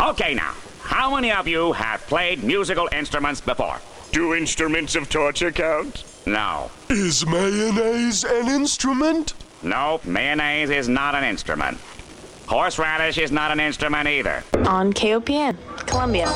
Okay, now, how many of you have played musical instruments before? Do instruments of torture count? No. Is mayonnaise an instrument? No, mayonnaise is not an instrument. Horseradish is not an instrument either. On KOPN, Columbia.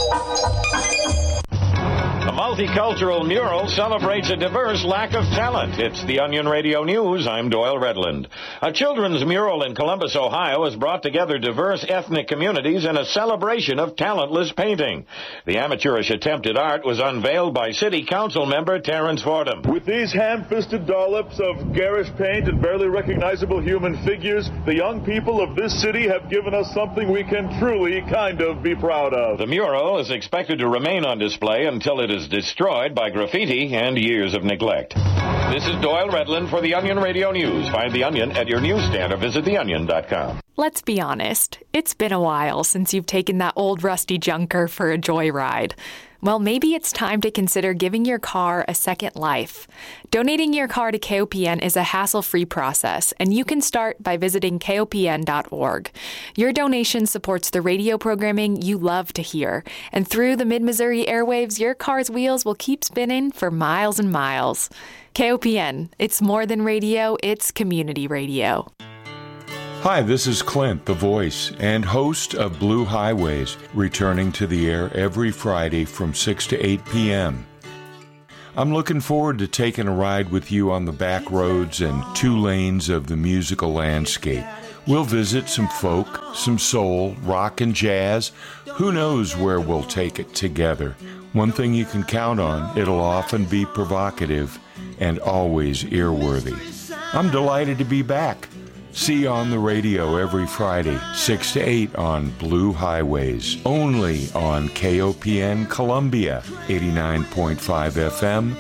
A multicultural mural celebrates a diverse lack of talent. It's the Onion Radio News. I'm Doyle Redland. A children's mural in Columbus, Ohio has brought together diverse ethnic communities in a celebration of talentless painting. The amateurish attempt at art was unveiled by City Council member Terrence Fordham. With these ham-fisted dollops of garish paint and barely recognizable human figures, the young people of this city have given us something we can truly kind of be proud of. The mural is expected to remain on display until it is destroyed by graffiti and years of neglect. This is Doyle Redland for the Onion Radio News. Find The Onion at your newsstand or visit theonion.com. Let's be honest. It's been a while since you've taken that old rusty junker for a joyride. Well, maybe it's time to consider giving your car a second life. Donating your car to KOPN is a hassle-free process, and you can start by visiting KOPN.org. Your donation supports the radio programming you love to hear, and through the Mid-Missouri airwaves, your car's wheels will keep spinning for miles and miles. KOPN, it's more than radio, it's community radio. Hi, this is Clint, the voice and host of Blue Highways, returning to the air every Friday from 6 to 8 p.m. I'm looking forward to taking a ride with you on the back roads and 2 lanes of the musical landscape. We'll visit some folk, some soul, rock and jazz. Who knows where we'll take it together? One thing you can count on, it'll often be provocative and always earworthy. I'm delighted to be back. See you on the radio every Friday, 6 to 8 on Blue Highways, only on KOPN Columbia, 89.5 FM,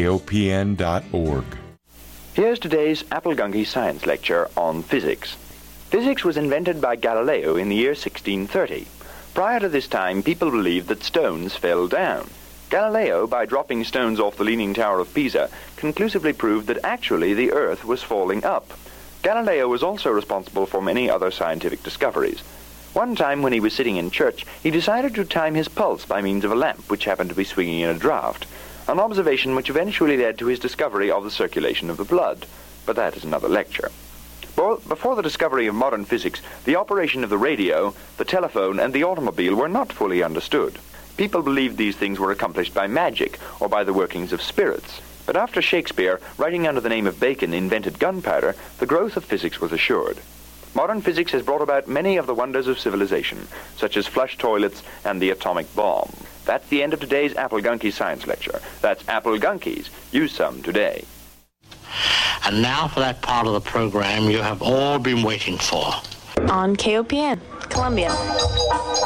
KOPN.org. Here's today's Applegunky Science Lecture on physics. Physics was invented by Galileo in the year 1630. Prior to this time, people believed that stones fell down. Galileo, by dropping stones off the Leaning Tower of Pisa, conclusively proved that actually the Earth was falling up. Galileo was also responsible for many other scientific discoveries. One time when he was sitting in church, he decided to time his pulse by means of a lamp which happened to be swinging in a draught, an observation which eventually led to his discovery of the circulation of the blood. But that is another lecture. Well, before the discovery of modern physics, the operation of the radio, the telephone, and the automobile were not fully understood. People believed these things were accomplished by magic or by the workings of spirits. But after Shakespeare, writing under the name of Bacon, invented gunpowder, the growth of physics was assured. Modern physics has brought about many of the wonders of civilization, such as flush toilets and the atomic bomb. That's the end of today's Applegunky Science Lecture. That's Applegunkies. Use some today. And now for that part of the program you have all been waiting for. On KOPN, Columbia.